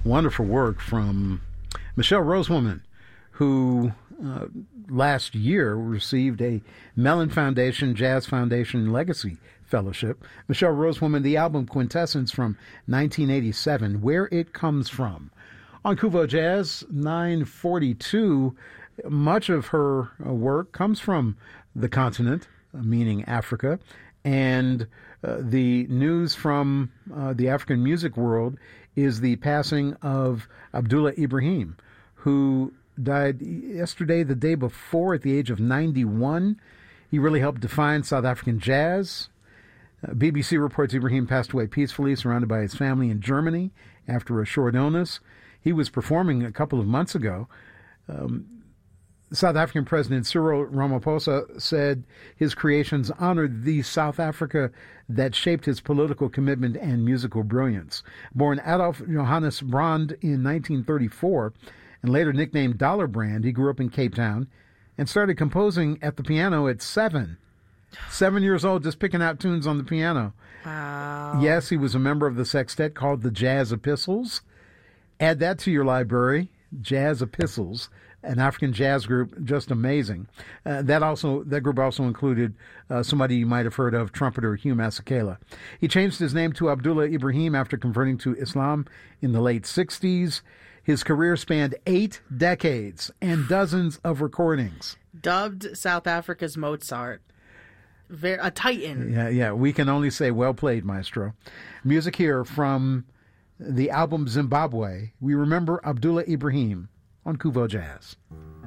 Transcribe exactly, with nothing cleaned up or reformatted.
Wonderful work from Michelle Rosewoman, who uh, last year received a Mellon Foundation Jazz Foundation Legacy Fellowship. Michelle Rosewoman, the album Quintessence from nineteen eighty-seven, Where It Comes From. On Kuvo Jazz, nine forty-two, much of her uh, work comes from the continent, uh, meaning Africa, and uh, the news from uh, the African music world is the passing of Abdullah Ibrahim, who died yesterday, the day before, at the age of ninety-one. He really helped define South African jazz. Uh, B B C reports Ibrahim passed away peacefully, surrounded by his family in Germany after a short illness. He was performing a couple of months ago. Um, South African President Cyril Ramaphosa said his creations honored the South Africa that shaped his political commitment and musical brilliance. Born Adolf Johannes Brand in nineteen thirty-four and later nicknamed Dollar Brand, he grew up in Cape Town and started composing at the piano at seven. Seven years old, just picking out tunes on the piano. Wow. Yes, he was a member of the sextet called the Jazz Epistles. Add that to your library, Jazz Epistles, an African jazz group, just amazing. Uh, that also that group also included uh, somebody you might have heard of, trumpeter Hugh Masekela. He changed his name to Abdullah Ibrahim after converting to Islam in the late sixties. His career spanned eight decades and dozens of recordings. Dubbed South Africa's Mozart. Very, a titan. Yeah, yeah. We can only say well played, maestro. Music here from the album Zimbabwe. We remember Abdullah Ibrahim on Kuvo Jazz.